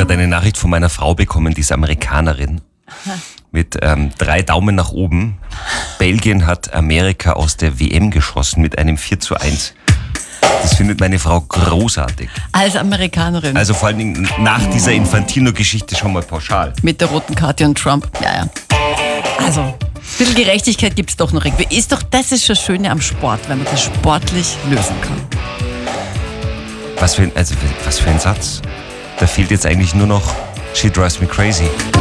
gerade eine Nachricht von meiner Frau bekommen, die ist Amerikanerin. Mit 3 Daumen nach oben. Belgien hat Amerika aus der WM geschossen mit einem 4:1. Das findet meine Frau großartig. Als Amerikanerin. Also vor allen Dingen nach dieser Infantino-Geschichte schon mal pauschal. Mit der roten Karte und Trump. Ja. Also, ein bisschen Gerechtigkeit gibt es doch noch irgendwie. Das ist das Schöne am Sport, wenn man das sportlich lösen kann. Was für ein Satz. Da fehlt jetzt eigentlich nur noch She drives me crazy.